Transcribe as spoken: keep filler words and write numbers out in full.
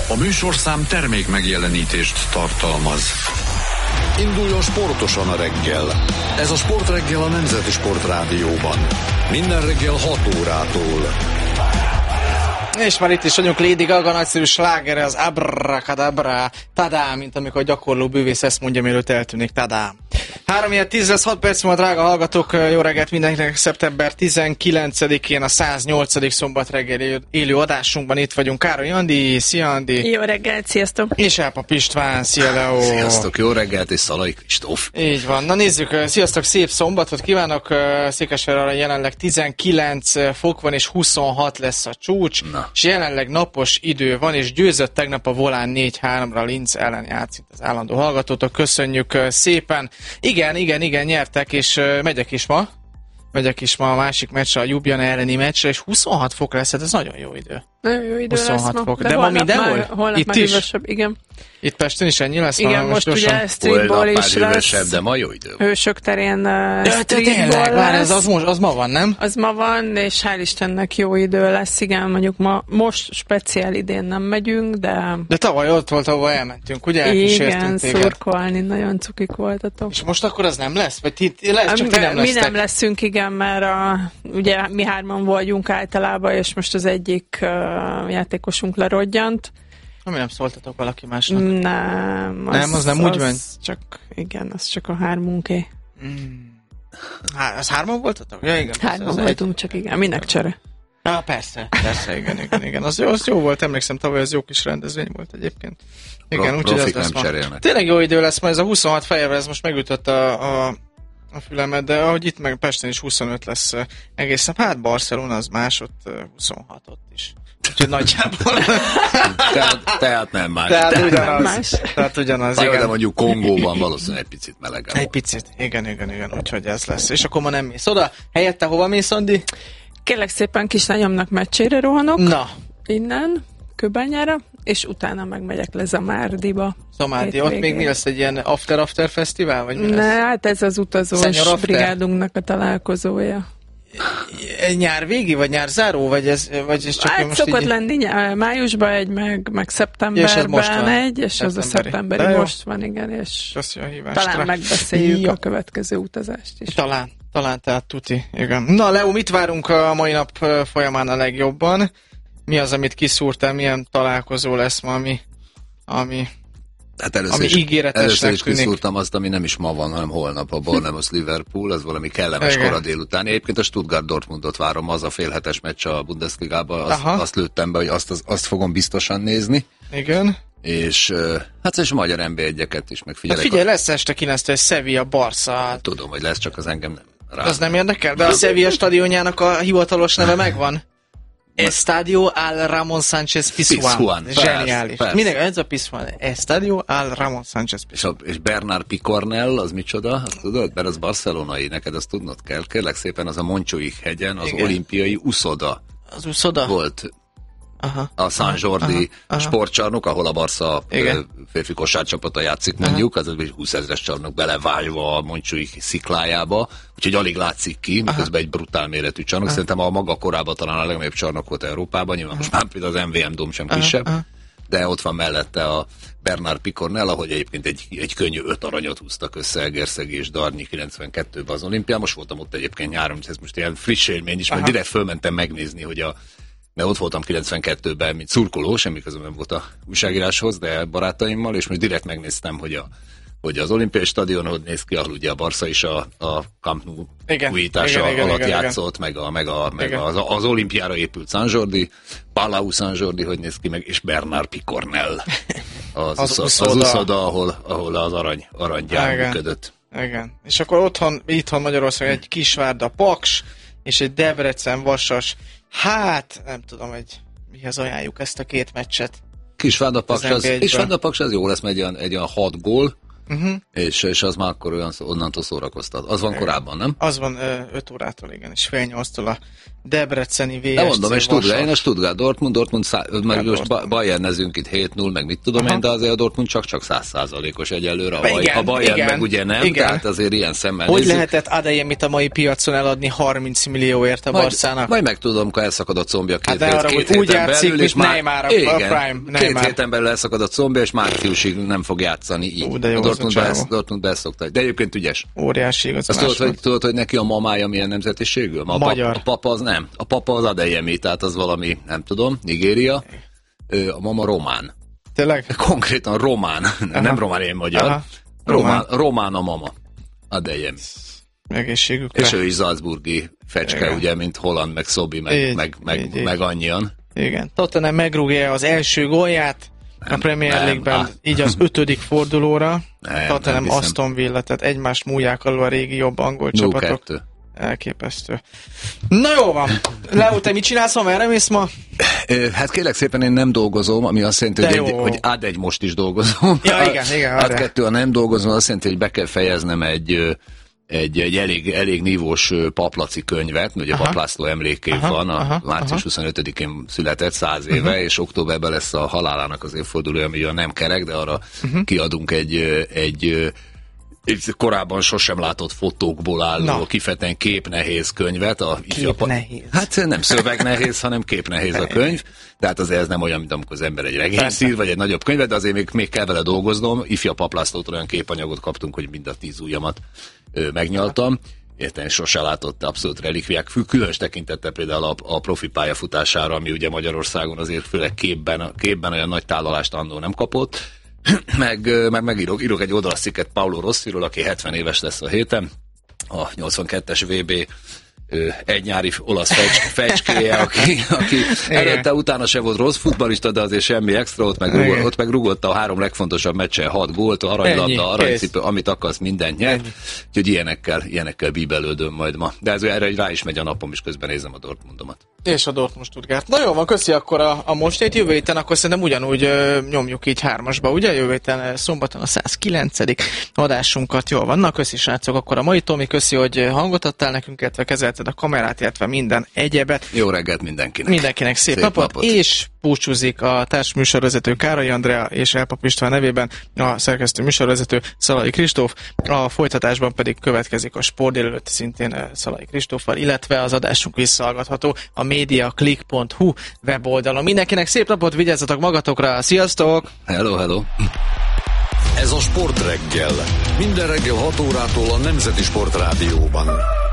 A műsorszám termék megjelenítést tartalmaz. Induljon sportosan a reggel. Ez a Sportreggel a Nemzeti Sportrádióban. Minden reggel hat órától. És már itt is vagyunk, Lady Gaga nagyszerű slágere, az Abracadabra, tadá, mint amikor a gyakorló bűvész ezt mondja, mielőtt eltűnik, tadá. három tíz lesz, hat perc múlva, drága hallgatók, jó reggelt mindenkinek, szeptember tizenkilencedikén a száznyolcadik szombat reggel élő adásunkban itt vagyunk. Károly Andi, szia Andi! Jó reggelt, sziasztok! És Elpap István, szia Leo! Sziasztok, jó reggelt, és Szalai Kristóf! Így van, na nézzük, sziasztok, szép szombatot kívánok, Székesfehérváron jelenleg tizenkilenc fok van, és huszonhat lesz a csúcs, na. És jelenleg napos idő van, és győzött tegnap a Volán négy háromra Linz ellen játszik az állandó hallgatótok, köszönjük szépen! Igen, igen, igen, nyertek, és uh, megyek is ma. Megyek is ma a másik meccsre, a Ljubljana elleni meccsre, és huszonhat fok lesz, hát ez nagyon jó idő. Nagyon jó idő lesz ma. Fok. De, de ma mindenhol? Holnap Itt már is? hűvösebb, igen. Itt Pesten is ennyi lesz? Igen, most ugye streetball is lesz. De ma jó idő. Hősök terén uh, ja, streetball lesz. Ez az, most, az ma van, nem? Az ma van, és hál' Istennek jó idő lesz, igen, mondjuk ma, most speciál idén nem megyünk, de... De tavaly ott volt, ahol elmentünk, ugye? Igen, szurkolni, nagyon cukik voltatok. És most akkor az nem lesz? Vagy ti, lesz, csak ti nem Mi lesztek? nem leszünk, igen, mert a, ugye mi hárman vagyunk általában, és most az egyik uh, játékosunk lerodjant. Mi nem szóltatok valaki másnak? Nem. Az, nem, az nem úgy ment? Csak, igen, az csak a hármunké. Mm. Há, az hárman voltatok? Ja, igen. Hárman az voltunk, egy... csak igen. Minek csere? Ja, persze, persze, igen, igen, igen. Az jó, az jó volt, emlékszem, tavaly az jó kis rendezvény volt egyébként. Igen, Pro, úgyhogy ez nem lesz ma. Cserélnek. Tényleg jó idő lesz ma, ez a huszonhat fejével, ez most megütött a, a, a fülemet, de ahogy itt meg Pesten is huszonöt lesz egészen. Hát Barcelona az másod huszonhat ott is. Úgyhogy nagyjából. tehát, tehát nem más. Tehát, tehát ugyanaz. Más. Tehát ugyanaz, igen. igen. De mondjuk Kongóban valószínűleg egy picit melegebb. Egy picit, igen, igen, igen, úgyhogy ez lesz. És akkor ma nem mész oda. Helyette hova mész, Andi? Kérlek szépen kislányomnak meccsére rohanok. Na. Innen, Kőbányára, és utána megmegyek le Zamárdiba. Zamárdi, ott még mi lesz, egy ilyen after-after fesztivál? Vagy mi ne, lesz? hát ez az utazós brigádunknak a találkozója. Nyár végi, vagy nyár záró, vagy ez, vagy ez csak hát most szokott így... lenni nyár, májusban egy, meg, meg szeptemberben ja, egy, és szeptemberi. Az a szeptemberi most van, igen, és talán megbeszéljük ja. a következő utazást is. Talán, talán, tehát tuti, igen. Na, Leo, mit várunk a mai nap folyamán a legjobban? Mi az, amit kiszúrtál, milyen találkozó lesz ma, ami, ami, hát először ami is, ígéretesnek először is tűnik? kiszúrtam azt, ami nem is ma van, hanem holnap a Bournemouth-Liverpool, az valami kellemes kora délután. Egyébként a Stuttgart-Dortmundot várom, az a félhetes meccs a Bundesligában, azt, azt lőttem be, hogy azt, az, azt fogom biztosan nézni. Igen. És hát és a magyar en bé egyeket is megfigyelek. Hát figyelj, lesz este kilenctől Sevilla Barca. Tudom, hogy lesz, csak az engem nem rá. Az nem érdekel? De a Sevilla stadionjának a hivatalos neve megvan. Estadio al Ramón Sánchez Pizjuán. Zseniális. Mindegy, ez a Pizjuán. Estadio al Ramón Sánchez Pizjuán. És, és Bernard Picornell, az micsoda? Azt tudod? Mert az barcelonai, neked azt tudnod kell. Kérlek szépen, az a Montjuic hegyen, az igen. Olimpiai uszoda. Az uszoda? Volt. Aha, a San Jordi sportcsarnok, ahol a Barca igen. férfi kosárcsapata játszik mondjuk, aha. az egy húszezres csarnok belevágva a Montjuic sziklájába, úgyhogy alig látszik ki, miközben egy brutál méretű csarnok. Aha. Szerintem a maga korában talán a legnagyobb csarnok volt Európában, nyilván aha. most már például az em vé em Dome sem aha. kisebb, aha. de ott van mellette a Bernard Picornell, ahogy egyébként egy, egy könnyű öt aranyat húztak össze Egerszeg és Darnyi kilencvenkettőben az olimpián. Most voltam ott egyébként nyáron, ez most ilyen friss élmény is, mert direkt fölmentem megnézni, hogy a mert ott voltam kilencvenkettőben, mint szurkoló, semmi közöm nem volt a újságíráshoz, de barátaimmal, és most direkt megnéztem, hogy, a, hogy az olimpiai stadion hogy néz ki, ahol ugye a Barca is a, a Camp Nou újítása igen, igen, alatt igen, játszott, igen. meg, a, meg, a, meg az, az olimpiára épült San Jordi, Palau San Jordi, hogy néz ki, meg, és Bernard Picornell, az, az, az, az uszoda, ahol, ahol az arany, aranygyár működött. Igen, és akkor otthon, itthon Magyarországon egy Kisvárda Paks, és egy Debrecen Vasas. Hát, nem tudom, egy mihez ajánljuk ezt a két meccset. Kisvárda Paks az, Kisvárda Paks az jó lesz, mert egy olyan, egy olyan hat gól, uh-huh. és, és az már akkor olyan onnantól szórakoztat. Az van igen. korábban, nem? Az van öt órától, igen, és fél nyolctól a debreceni vé es cé. De mondom, és Stuttgart, én a Stuttgart, Dortmund, Dortmund, szá- meg most Bayernezünk itt hét null, meg mit tudom Aha. én, de azért a Dortmund csak-csak száz százalékos egyelőre. A, igen, a Bayern igen, meg ugye nem, igen. tehát azért ilyen szemmel Hogy nézzük. lehetett Adeyemit a mai piacon eladni harminc millióért a majd, Barszának? Majd megtudom, amikor elszakad a combja két, hát hét, két arra, úgy héten belül, és már Neymar, igen, a Prime, két héten belül elszakad a combja, és márciusig nem fog játszani így. Ú, de jó, a Dortmund, be, Dortmund beszokta. De egyébként ügyes. Óriási igaz. Azt tudod, hogy, tudod, hogy neki a mamája milyen nemzetiségű? A, magyar. A papa az nem. A papa az Adeyemi, tehát az valami, nem tudom, Nigéria. A mama román. Tényleg? Konkrétan román. Aha. Nem román, én magyar. Aha. Román, román a mama. Adeyemi. Egészségükre. És ő is salzburgi fecske, igen. ugye, mint Holland, meg Szobi, meg, így, meg, meg, így, meg annyian. Igen. Tottenham megrúgja az első gólját a Premier League-ben, így az ötödik fordulóra. Nem, Tottenham Aston Villa, tehát egymást múlják alul a régi jobb angol no csapatok. kettő. Elképesztő. Na jó van. Leo, te mit csinálsz, ha merre mész ma? Hát kérlek szépen, én nem dolgozom, ami azt jelenti, hogy, egy, hogy ad egy most is dolgozom. Ja, igen, igen. ad kettő, ha nem dolgozom, azt jelenti, hogy be kell fejeznem egy... Egy, egy elég, elég nívós Paplaci könyvet, ugye Pap László emlékév aha, van, a aha, március aha. huszonötödikén született, száz éve, uh-huh. és októberben lesz a halálának az évfordulója, ami nem kerek, de arra uh-huh. kiadunk egy, egy, egy korábban sosem látott fotókból álló, Na. kifejezetten képnehéz könyvet. A képnehéz? Hát nem szövegnehéz, hanem képnehéz a könyv, tehát azért ez nem olyan, mint amikor az ember egy regényt ír, vagy egy nagyobb könyvet, de azért még, még kell vele dolgoznom. Ifja Pap Lászlótól olyan képanyagot kaptunk, hogy mind a tíz ujjamat megnyaltam. Érten sose látott abszolút relikviák, különös tekintettel például a, a profi pályafutására, ami ugye Magyarországon azért főleg képben, képben olyan nagy tálalást annól nem kapott. meg, meg megírok írok egy oldalcikket Paolo Rossiról, aki hetven éves lesz a héten, a nyolcvankettes vé bé egy nyári olasz fecs, fecskéje, aki, aki előtte utána se volt rossz futballista, de azért semmi extra, ott meg, rúgott, ott meg rúgott a három legfontosabb meccsen hat gólt, aranylabda, aranycipő, amit akarsz, mindent nyert. Úgyhogy ilyenekkel, ilyenekkel bíbelődöm majd ma. De ez erre rá is megy a napom, és közben nézem a Dortmundomat. És a Dortmund Stuttgart. Na jó van, köszi akkor a, a mostét. Jövő héten akkor szerintem ugyanúgy ö, nyomjuk így hármasba, ugye? Jövő héten szombaton a száz kilencedik adásunkat. Jól van, na köszi srácok. Akkor a mai Tomi, köszi, hogy hangot adtál nekünk, illetve kezelted a kamerát, illetve minden egyebet. Jó reggelt mindenkinek. Mindenkinek szép, szép napot, napot. És búcsúzik a társműsorvezető Károly Andrea és Elpap István nevében a szerkesztő műsorvezető Szalai Kristóf. A folytatásban pedig következik a Sport délelőtt szintén Szalai Kristóffal, illetve az adásunk visszahallgatható a mediaclick pont hu weboldalon. Mindenkinek szép napot, vigyázzatok magatokra, sziasztok! Hello, hello! Ez a Sport reggel. Minden reggel hat órától a Nemzeti Sport Rádióban.